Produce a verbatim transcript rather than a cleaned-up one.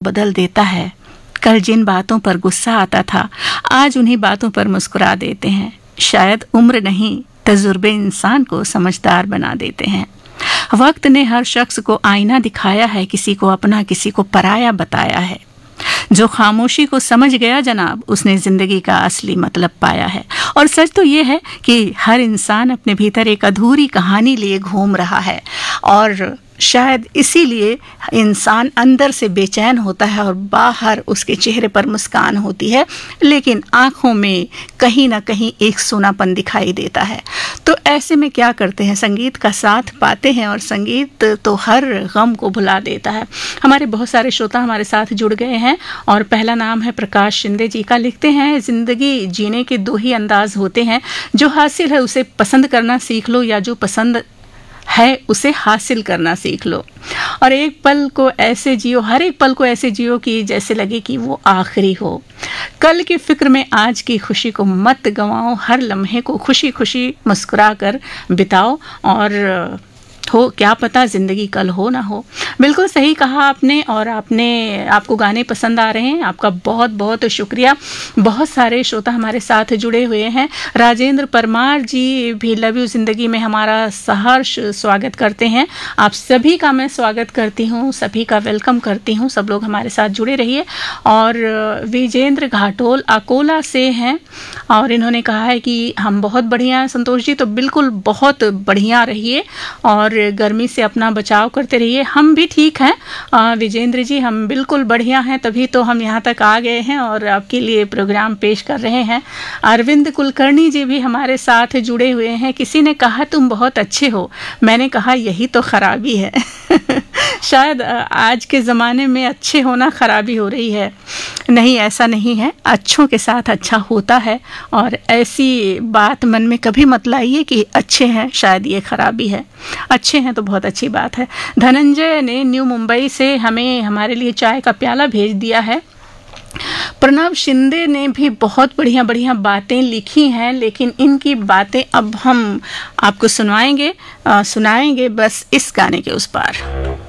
बदल देता है। कल जिन बातों पर गुस्सा आता था आज उन्हीं बातों पर मुस्कुरा देते हैं। शायद उम्र नहीं तजुर्बे इंसान को समझदार बना देते हैं। वक्त ने हर शख्स को आईना दिखाया है, किसी को अपना किसी को पराया बताया है। जो खामोशी को समझ गया जनाब उसने जिंदगी का असली मतलब पाया है। और सच तो ये है कि हर इंसान अपने भीतर एक अधूरी कहानी लिए घूम रहा है और शायद इसीलिए इंसान अंदर से बेचैन होता है और बाहर उसके चेहरे पर मुस्कान होती है, लेकिन आंखों में कहीं ना कहीं एक सूनापन दिखाई देता है। तो ऐसे में क्या करते हैं, संगीत का साथ पाते हैं और संगीत तो हर गम को भुला देता है। हमारे बहुत सारे श्रोता हमारे साथ जुड़ गए हैं और पहला नाम है प्रकाश शिंदे जी का। लिखते हैं, जिंदगी जीने के दो ही अंदाज होते हैं, जो हासिल है उसे पसंद करना सीख लो या जो पसंद है उसे हासिल करना सीख लो। और एक पल को ऐसे जियो, हर एक पल को ऐसे जियो कि जैसे लगे कि वो आखिरी हो। कल की फिक्र में आज की खुशी को मत गंवाओ, हर लम्हे को खुशी खुशी मुस्कुरा कर बिताओ और हो क्या पता जिंदगी कल हो ना हो। बिल्कुल सही कहा आपने और आपने आपको गाने पसंद आ रहे हैं, आपका बहुत बहुत शुक्रिया। बहुत सारे श्रोता हमारे साथ जुड़े हुए हैं। राजेंद्र परमार जी भी लव यू जिंदगी में हमारा सहर्ष स्वागत करते हैं। आप सभी का मैं स्वागत करती हूँ, सभी का वेलकम करती हूँ। सब लोग हमारे साथ जुड़े रहिए। और विजेंद्र घाटोल अकोला से हैं और इन्होंने कहा है कि हम बहुत बढ़िया हैं संतोष जी। तो बिल्कुल बहुत बढ़िया रहिए और गर्मी से अपना बचाव करते रहिए। हम भी ठीक हैं विजेंद्र जी, हम बिल्कुल बढ़िया हैं, तभी तो हम यहाँ तक आ गए हैं और आपके लिए प्रोग्राम पेश कर रहे हैं। अरविंद कुलकर्णी जी भी हमारे साथ जुड़े हुए हैं। किसी ने कहा तुम बहुत अच्छे हो, मैंने कहा यही तो खराबी है। शायद आज के ज़माने में अच्छे होना खराबी हो रही है। नहीं, ऐसा नहीं है, अच्छों के साथ अच्छा होता है और ऐसी बात मन में कभी मत लाइए कि अच्छे हैं शायद ये खराबी है। अच्छे हैं तो बहुत अच्छी बात है। धनंजय ने न्यू मुंबई से हमें हमारे लिए चाय का प्याला भेज दिया है। प्रणव शिंदे ने भी बहुत बढ़िया बढ़िया बातें लिखी हैं, लेकिन इनकी बातें अब हम आपको सुनाएंगे सुनाएंगे बस इस गाने के उस पार।